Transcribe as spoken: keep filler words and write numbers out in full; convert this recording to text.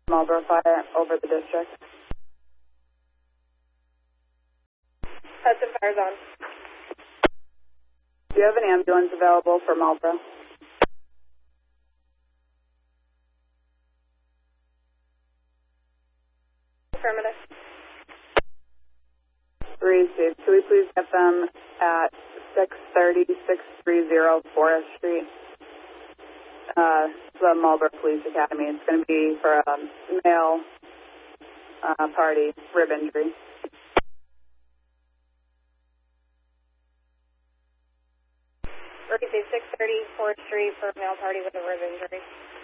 Marlboro Fire over the district. Hudson Fire's on. Do you have an ambulance available for Marlboro? Affirmative. Received. Could we please get them at six thirty, six thirty Forest Street, uh, the Marlboro Police Academy. It's going to be for a male uh, party, rib injury. Received six thirty Forest Street for a male party with a rib injury.